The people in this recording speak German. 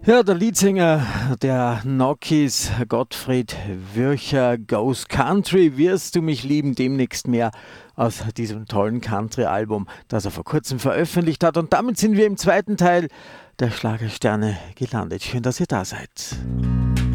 Ja, der Leadsänger der Gnocchis, Gottfried Würcher, Ghost Country, wirst du mich lieben, demnächst mehr aus diesem tollen Country-Album, das er vor kurzem veröffentlicht hat. Und damit sind wir im zweiten Teil der Schlagersterne gelandet. Schön, dass ihr da seid.